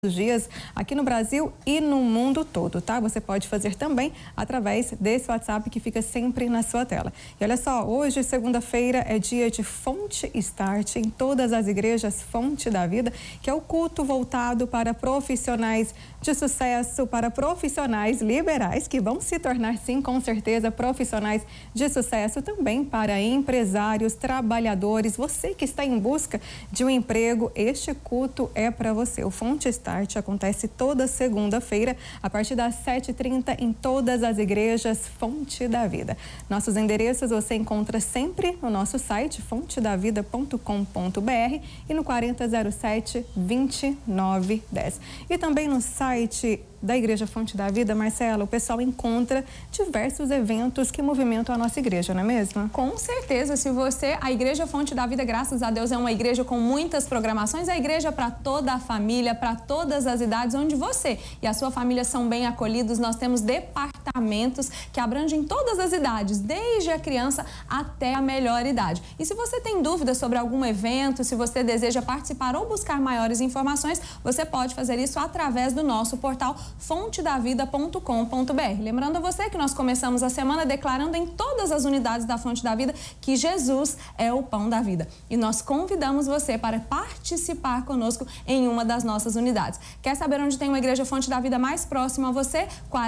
dias aqui no Brasil e no mundo todo, tá? Você pode fazer também através desse WhatsApp que fica sempre na sua tela. E olha só, hoje, segunda-feira, é dia de Fonte Start em todas as igrejas Fonte da Vida, que é o culto voltado para profissionais de sucesso, para profissionais liberais, que vão se tornar, sim, com certeza, profissionais de sucesso, também para empresários, trabalhadores, você que está em busca de um emprego, este culto é para você. O Fonte Start acontece toda segunda-feira, a partir das 7h30, em todas as igrejas Fonte da Vida. Nossos endereços você encontra sempre no nosso site, fontedavida.com.br e no 4007-2910. E também no site da Igreja Fonte da Vida, Marcela, o pessoal encontra diversos eventos que movimentam a nossa igreja, não é mesmo? Com certeza, a Igreja Fonte da Vida, graças a Deus, é uma igreja com muitas programações, é a igreja para toda a família, para todas as idades, onde você e a sua família são bem acolhidos. Nós temos departamentos que abrangem todas as idades, desde a criança até a melhor idade. E se você tem dúvidas sobre algum evento, se você deseja participar ou buscar maiores informações, você pode fazer isso através do nosso portal fontedavida.com.br. Lembrando a você que nós começamos a semana declarando em todas as unidades da Fonte da Vida que Jesus é o pão da vida. E nós convidamos você para participar conosco em uma das nossas unidades. Quer saber onde tem uma Igreja Fonte da Vida mais próxima a você?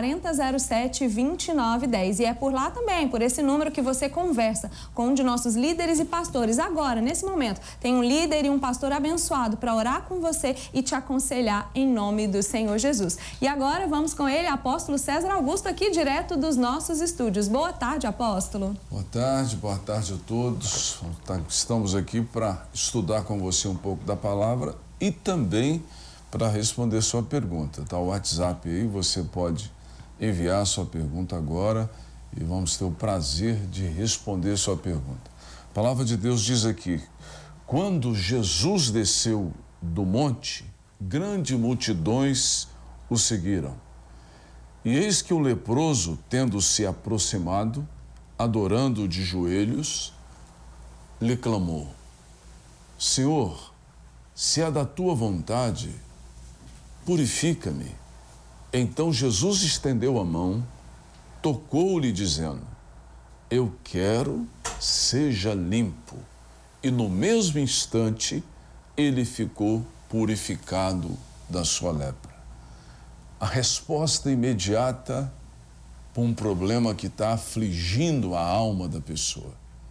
4007-2910. E é por lá também, por esse número, que você conversa com um de nossos líderes e pastores. Agora, nesse momento, tem um líder e um pastor abençoado para orar com você e te aconselhar em nome do Senhor Jesus. E agora vamos com ele, apóstolo César Augusto, aqui direto dos nossos estúdios. Boa tarde, apóstolo. Boa tarde a todos. Estamos aqui para estudar com você um pouco da palavra e também para responder sua pergunta. Tá o WhatsApp aí, você pode enviar sua pergunta agora e vamos ter o prazer de responder sua pergunta. A palavra de Deus diz aqui: quando Jesus desceu do monte, grandes multidões o seguiram. E eis que o leproso, tendo se aproximado, adorando de joelhos, lhe clamou: Senhor, se é da tua vontade, purifica-me. Então Jesus estendeu a mão, tocou-lhe, dizendo: eu quero, seja limpo. E no mesmo instante, ele ficou purificado da sua lepra. A resposta imediata para um problema que está afligindo a alma da pessoa,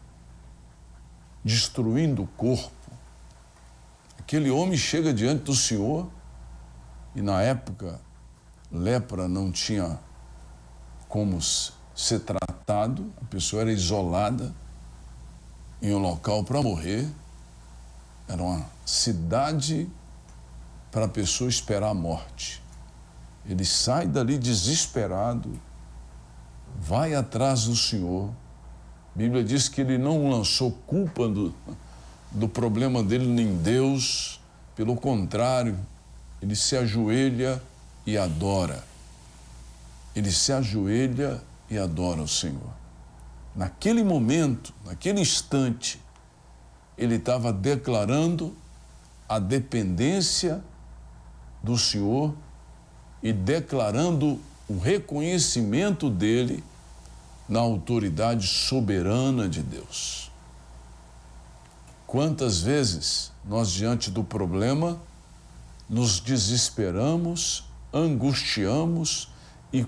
destruindo o corpo. Aquele homem chega diante do Senhor e, na época, lepra não tinha como ser tratado, a pessoa era isolada em um local para morrer, era uma cidade para a pessoa esperar a morte. Ele sai dali desesperado, vai atrás do Senhor. A Bíblia diz que ele não lançou culpa do problema dele em Deus, pelo contrário, ele se ajoelha e adora. Ele se ajoelha e adora o Senhor. Naquele momento, naquele instante, ele estava declarando a dependência do Senhor e declarando o reconhecimento dele na autoridade soberana de Deus. Quantas vezes nós, diante do problema, nos desesperamos, angustiamos e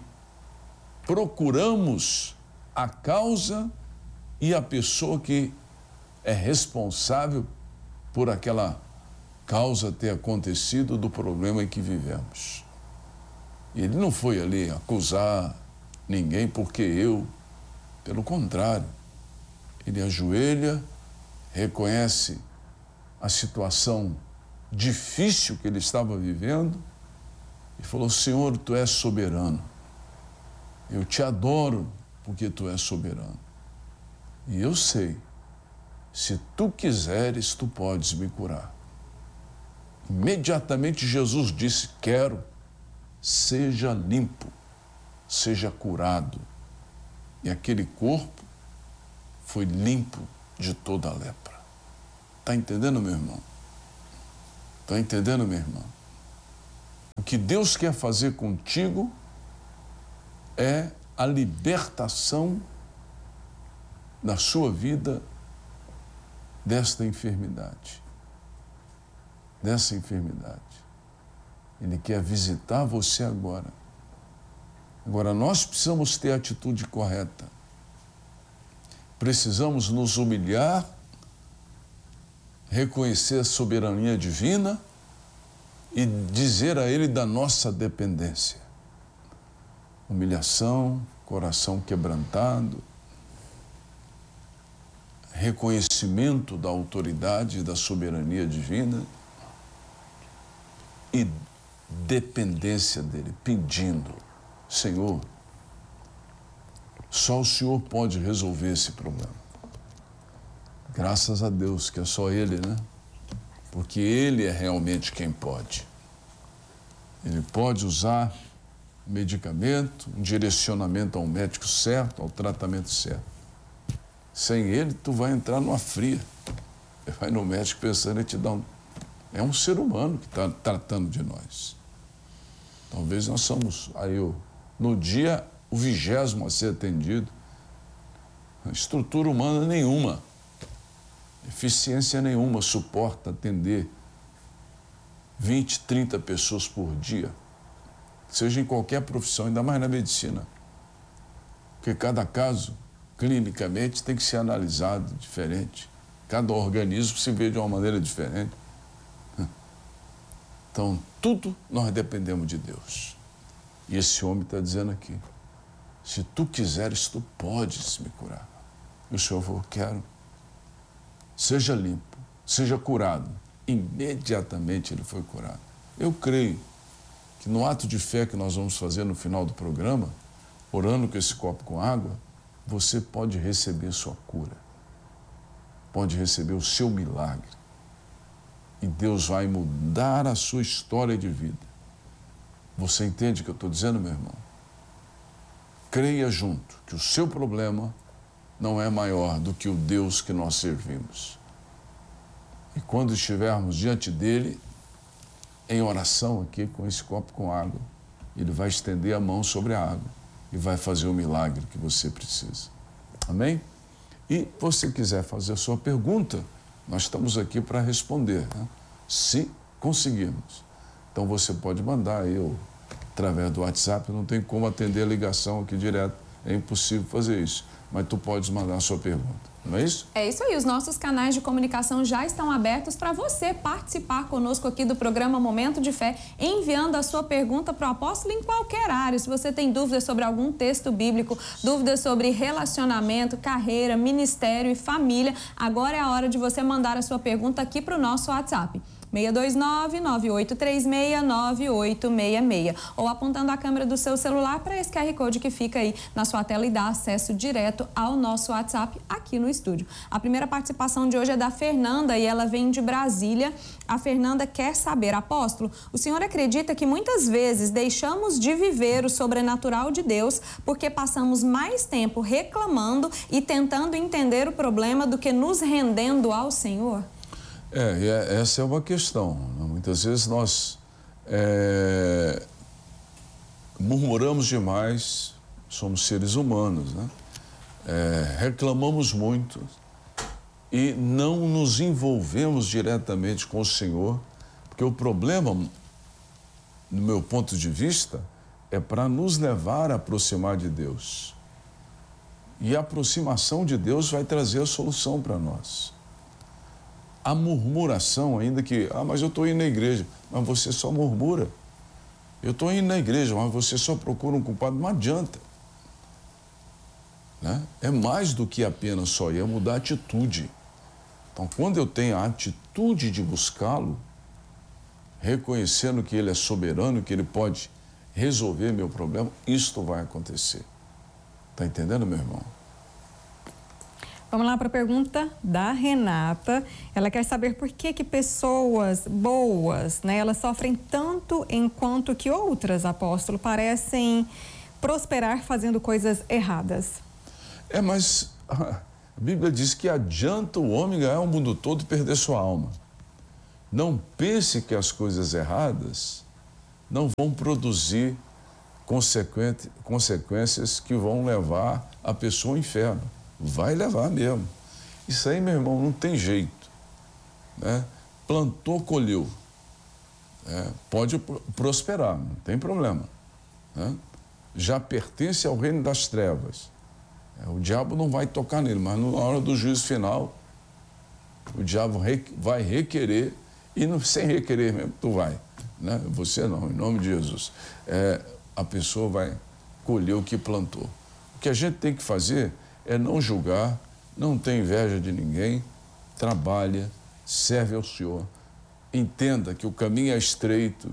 procuramos a causa e a pessoa que é responsável por aquela causa ter acontecido do problema em que vivemos. E ele não foi ali acusar ninguém pelo contrário, ele ajoelha, reconhece a situação difícil que ele estava vivendo e falou: Senhor, tu és soberano, eu te adoro porque tu és soberano. E eu sei, se tu quiseres, tu podes me curar. Imediatamente Jesus disse: quero, seja limpo, seja curado. E aquele corpo foi limpo de toda a lepra. Está entendendo, meu irmão? Está entendendo, minha irmã? O que Deus quer fazer contigo é a libertação da sua vida desta enfermidade. Dessa enfermidade. Ele quer visitar você agora. Agora, nós precisamos ter a atitude correta. Precisamos nos humilhar, reconhecer a soberania divina e dizer a Ele da nossa dependência. Humilhação, coração quebrantado, reconhecimento da autoridade e da soberania divina e dependência dele, pedindo: Senhor, só o Senhor pode resolver esse problema. Graças a Deus que é só Ele, né? Porque Ele é realmente quem pode. Ele pode usar medicamento, um direcionamento ao médico certo, ao tratamento certo. Sem Ele, tu vai entrar numa fria. Você vai no médico pensando em te dar um... É um ser humano que está tratando de nós. Talvez nós somos, no dia, o 20º a ser atendido. Estrutura humana nenhuma, eficiência nenhuma suporta atender 20, 30 pessoas por dia. Seja em qualquer profissão, ainda mais na medicina. Porque cada caso, clinicamente, tem que ser analisado diferente. Cada organismo se vê de uma maneira diferente. Então, tudo nós dependemos de Deus. E esse homem está dizendo aqui: se tu quiseres, tu podes me curar. E o Senhor falou: quero. Seja limpo, seja curado. Imediatamente ele foi curado. Eu creio que no ato de fé que nós vamos fazer no final do programa, orando com esse copo com água, você pode receber sua cura. Pode receber o seu milagre. E Deus vai mudar a sua história de vida. Você entende o que eu estou dizendo, meu irmão? Creia junto que o seu problema não é maior do que o Deus que nós servimos. E quando estivermos diante dele, em oração aqui, com esse copo com água, ele vai estender a mão sobre a água e vai fazer o milagre que você precisa. Amém? E você quiser fazer a sua pergunta, nós estamos aqui para responder, né? Se conseguirmos. Então você pode mandar através do WhatsApp, não tem como atender a ligação aqui direto, é impossível fazer isso. Mas tu podes mandar a sua pergunta, não é isso? É isso aí, os nossos canais de comunicação já estão abertos para você participar conosco aqui do programa Momento de Fé, enviando a sua pergunta para o apóstolo em qualquer área. Se você tem dúvidas sobre algum texto bíblico, dúvidas sobre relacionamento, carreira, ministério e família, agora é a hora de você mandar a sua pergunta aqui para o nosso WhatsApp. 629-9836-9866 ou apontando a câmera do seu celular para esse QR Code que fica aí na sua tela e dá acesso direto ao nosso WhatsApp aqui no estúdio. A primeira participação de hoje é da Fernanda e ela vem de Brasília. A Fernanda quer saber: apóstolo, o senhor acredita que muitas vezes deixamos de viver o sobrenatural de Deus porque passamos mais tempo reclamando e tentando entender o problema do que nos rendendo ao Senhor? Essa é uma questão. Muitas vezes nós murmuramos demais, somos seres humanos, né? Reclamamos muito e não nos envolvemos diretamente com o Senhor, porque o problema, no meu ponto de vista, é para nos levar a aproximar de Deus. E a aproximação de Deus vai trazer a solução para nós. A murmuração, ainda que, mas eu estou indo na igreja, mas você só murmura. Eu estou indo na igreja, mas você só procura um culpado, não adianta. Né? É mais do que apenas só ir, é mudar a atitude. Então, quando eu tenho a atitude de buscá-lo, reconhecendo que ele é soberano, que ele pode resolver meu problema, isto vai acontecer. Está entendendo, meu irmão? Vamos lá para a pergunta da Renata. Ela quer saber por que pessoas boas, né, elas sofrem tanto enquanto que outras, apóstolo, parecem prosperar fazendo coisas erradas. Mas a Bíblia diz que adianta o homem ganhar o mundo todo e perder sua alma. Não pense que as coisas erradas não vão produzir consequências que vão levar a pessoa ao inferno. Vai levar mesmo. Isso aí, meu irmão, não tem jeito, né? Plantou, colheu. Pode prosperar, não tem problema, né? Já pertence ao reino das trevas. O diabo não vai tocar nele, mas na hora do juízo final, o diabo vai requerer, e não, sem requerer mesmo, tu vai, né? Você não, em nome de Jesus. A pessoa vai colher o que plantou. O que a gente tem que fazer é não julgar, não ter inveja de ninguém, trabalha, serve ao Senhor. Entenda que o caminho é estreito,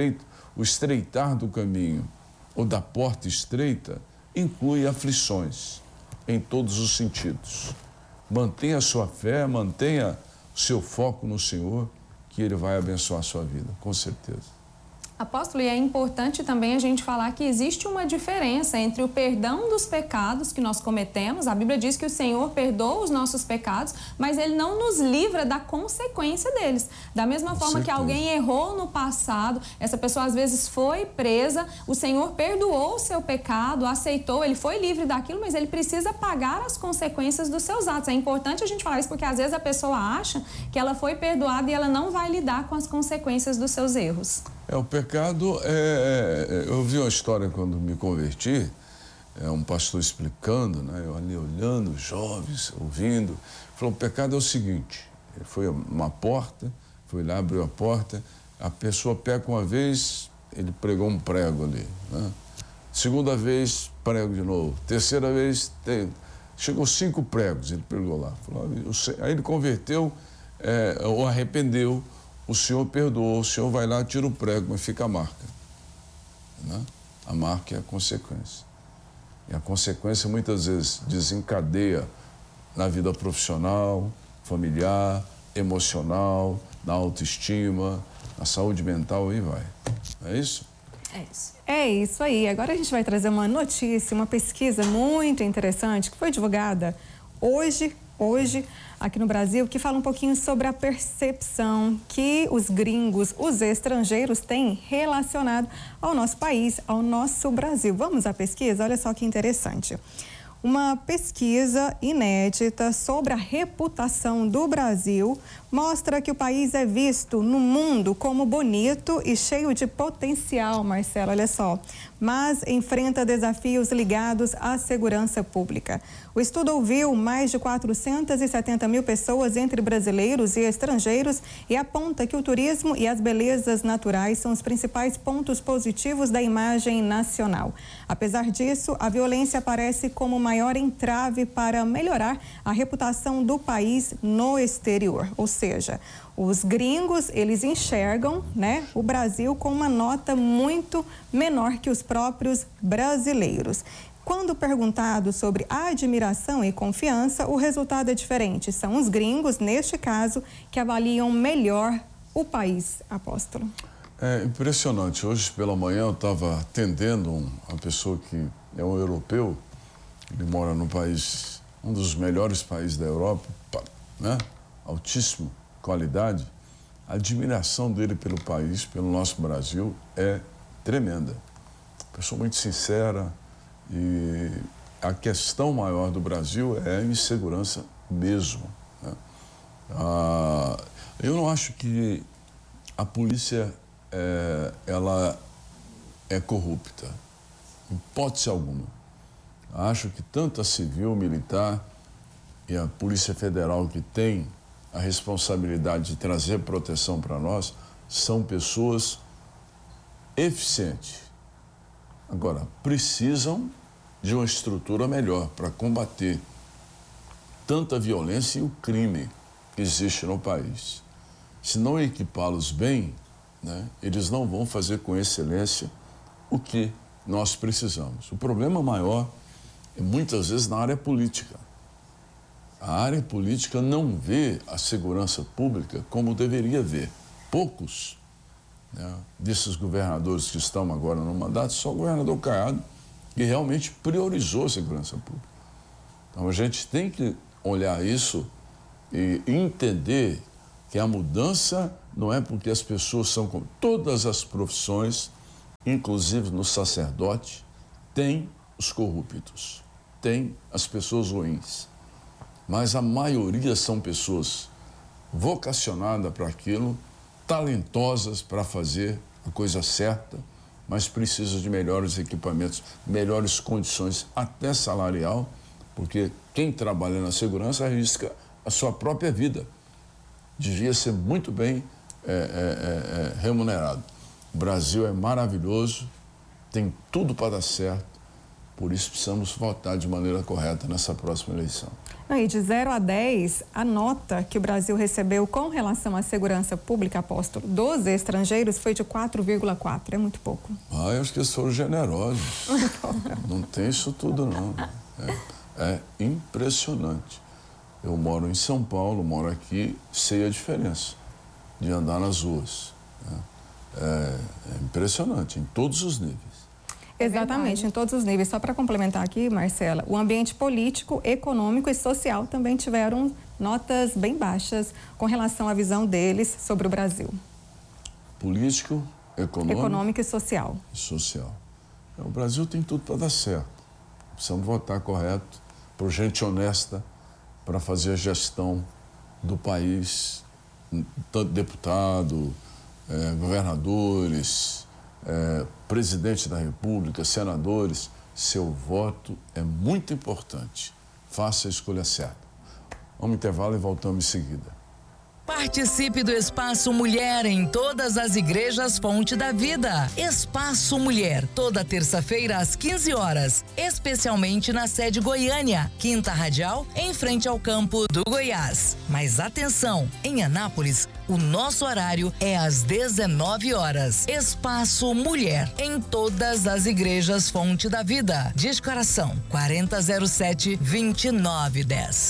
o estreitar do caminho ou da porta estreita inclui aflições em todos os sentidos. Mantenha a sua fé, mantenha o seu foco no Senhor, que Ele vai abençoar a sua vida, com certeza. Apóstolo, e é importante também a gente falar que existe uma diferença entre o perdão dos pecados que nós cometemos. A Bíblia diz que o Senhor perdoa os nossos pecados, mas Ele não nos livra da consequência deles. Da mesma forma que alguém errou no passado, essa pessoa às vezes foi presa, o Senhor perdoou o seu pecado, aceitou, ele foi livre daquilo, mas ele precisa pagar as consequências dos seus atos. É importante a gente falar isso porque às vezes a pessoa acha que ela foi perdoada e ela não vai lidar com as consequências dos seus erros. O pecado eu vi uma história quando me converti, um pastor explicando, né? Eu ali olhando, os jovens, ouvindo, falou, o pecado é o seguinte, foi uma porta, foi lá, abriu a porta, a pessoa peca uma vez, ele pregou um prego ali, né? Segunda vez, prego de novo, terceira vez, chegou 5 pregos, ele pregou lá, falou, aí ele converteu, ou arrependeu, o Senhor perdoou, o Senhor vai lá, tira o prego, mas fica a marca, né? A marca é a consequência. E a consequência muitas vezes desencadeia na vida profissional, familiar, emocional, na autoestima, na saúde mental, e vai. É isso? É isso. É isso aí. Agora a gente vai trazer uma notícia, uma pesquisa muito interessante que foi divulgada hoje aqui no Brasil, que fala um pouquinho sobre a percepção que os gringos, os estrangeiros têm relacionado ao nosso país, ao nosso Brasil. Vamos à pesquisa? Olha só que interessante. Uma pesquisa inédita sobre a reputação do Brasil mostra que o país é visto no mundo como bonito e cheio de potencial, Marcelo, olha só, mas enfrenta desafios ligados à segurança pública. O estudo ouviu mais de 470 mil pessoas entre brasileiros e estrangeiros e aponta que o turismo e as belezas naturais são os principais pontos positivos da imagem nacional. Apesar disso, a violência aparece como o maior entrave para melhorar a reputação do país no exterior. Ou seja, os gringos, eles enxergam, né, o Brasil com uma nota muito menor que os próprios brasileiros. Quando perguntado sobre admiração e confiança, o resultado é diferente. São os gringos, neste caso, que avaliam melhor o país, apóstolo. É impressionante. Hoje pela manhã eu estava atendendo uma pessoa que é um europeu, ele mora no país, um dos melhores países da Europa, né? Altíssima qualidade. A admiração dele pelo país, pelo nosso Brasil, é tremenda. Pessoa muito sincera, e a questão maior do Brasil é a insegurança mesmo, né? Eu não acho que a polícia ela é corrupta, em hipótese alguma. Acho que tanto a civil, militar e a Polícia Federal, que tem a responsabilidade de trazer proteção para nós, são pessoas eficientes. Agora, precisam de uma estrutura melhor para combater tanta violência e o crime que existe no país. Se não equipá-los bem, né, eles não vão fazer com excelência o que nós precisamos. O problema maior é muitas vezes na área política. A área política não vê a segurança pública como deveria ver. Poucos, né, desses governadores que estão agora no mandato, só o governador Caiado, que realmente priorizou a segurança pública. Então a gente tem que olhar isso e entender que a mudança não é porque as pessoas são como todas as profissões inclusive no sacerdote, tem os corruptos, tem as pessoas ruins. Mas a maioria são pessoas vocacionadas para aquilo, talentosas para fazer a coisa certa, mas precisam de melhores equipamentos, melhores condições, até salarial, porque quem trabalha na segurança arrisca a sua própria vida. Devia ser muito bem remunerado. O Brasil é maravilhoso, tem tudo para dar certo, por isso precisamos votar de maneira correta nessa próxima eleição. E de 0 a 10, a nota que o Brasil recebeu com relação à segurança pública, apóstolo, dos estrangeiros foi de 4,4. É muito pouco. Eu acho que eles foram generosos. Não tem isso tudo, não. É impressionante. Eu moro em São Paulo, moro aqui, sei a diferença de andar nas ruas. É impressionante, em todos os níveis. Exatamente, em todos os níveis. Só para complementar aqui, Marcela, o ambiente político, econômico e social também tiveram notas bem baixas com relação à visão deles sobre o Brasil. Político, econômico e social. O Brasil tem tudo para dar certo. Precisamos votar correto, por gente honesta, para fazer a gestão do país, tanto deputado, governadores, presidente da República, senadores. Seu voto é muito importante. Faça a escolha certa. Vamos ao intervalo e voltamos em seguida. Participe do Espaço Mulher em todas as igrejas Fonte da Vida. Espaço Mulher, toda terça-feira às 15 horas, especialmente na sede Goiânia, Quinta Radial, em frente ao campo do Goiás. Mas atenção, em Anápolis, o nosso horário é às 19 horas. Espaço Mulher, em todas as igrejas Fonte da Vida. Descoração 4007-2910.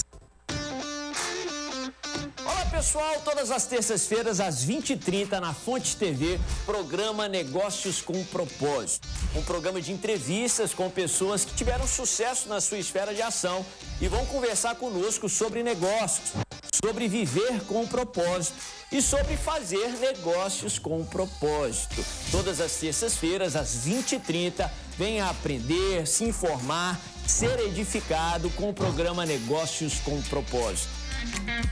Pessoal, todas as terças-feiras às 20h30 na Fonte TV, programa Negócios com Propósito. Um programa de entrevistas com pessoas que tiveram sucesso na sua esfera de ação e vão conversar conosco sobre negócios, sobre viver com propósito e sobre fazer negócios com propósito. Todas as terças-feiras às 20h30, venha aprender, se informar, ser edificado com o programa Negócios com Propósito.